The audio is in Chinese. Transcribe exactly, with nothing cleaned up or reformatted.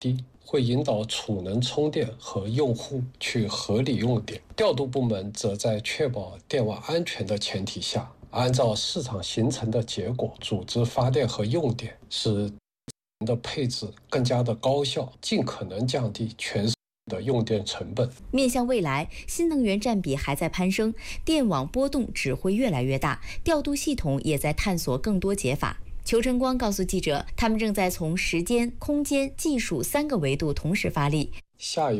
低，会引导储能充电和用户去合理用电。调度部门则在确保电网安全的前提下，按照市场形成的结果组织发电和用电，使的配置更加的高效，尽可能降低全市的用电成本。 面向未来，新能源占比还在攀升，电网波动只会越来越大，调度系统也在探索更多解法。裘晨光告诉记者，他们正在从时间、空间、技术三个维度同时发力。 下一